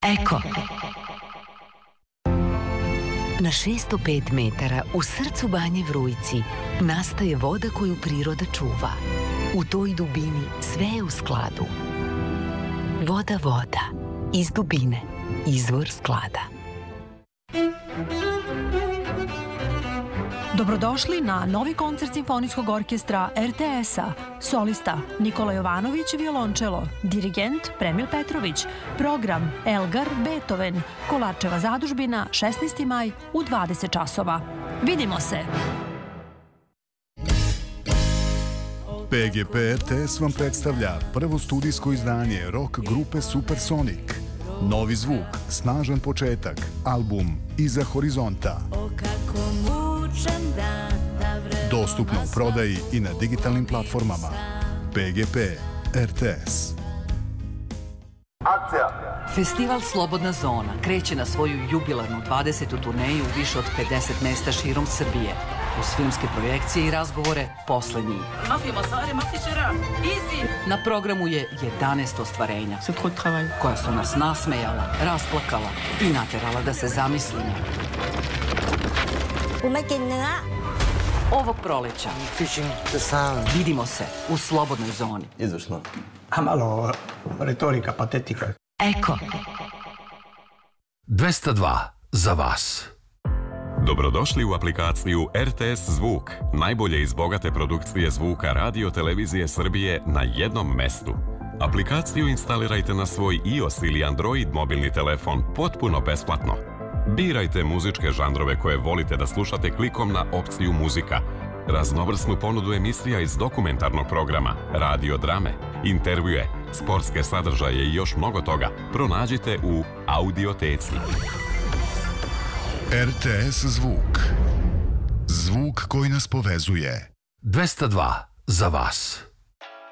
Eko. Na 605 metara u srcu Banje Vrujci nastaje voda koju priroda čuva. U toj dubini sve je u skladu. Voda, iz dubine, izvor sklada. Dobrodošli na novi koncert Simfonijskog orkestra RTS-a. Solista Nikola Jovanović, violončelo, dirigent Premil Petrović, program Elgar Beethoven, Kolarčeva zadužbina, 16. maj u 20 časova. Vidimo se! PGP RTS vam predstavlja prvo studijsko izdanje rock grupe Supersonic. Novi zvuk, snažan početak, album Iza horizonta. Dostupno u prodaji i na digitalnim platformama. PGP RTS. Akcija! Festival Slobodna zona kreće na svoju jubilarnu 20. turneju u više od 50 mesta širom Srbije. Uz filmske projekcije i razgovore posle njih. Na programu je 11 ostvarenja koja su nas nasmejala, rasplakala i naterala da se zamislimo. Ovog proleća vidimo se u Slobodnoj zoni. Izvršno. A malo retorika, patetika. Eko. 202 za vas. Dobrodošli u aplikaciju RTS Zvuk, najbolje iz bogate produkcije zvuka radio televizije Srbije na jednom mestu. Aplikaciju instalirajte na svoj iOS ili Android mobilni telefon potpuno besplatno. Birajte muzičke žanrove koje volite da slušate klikom na opciju muzika. Raznovrsnu ponudu emisija iz dokumentarnog programa, radio drame, intervjue, sportske sadržaje i još mnogo toga pronađite u Audioteci. RTS Zvuk. Zvuk koji nas povezuje. 202 za vas.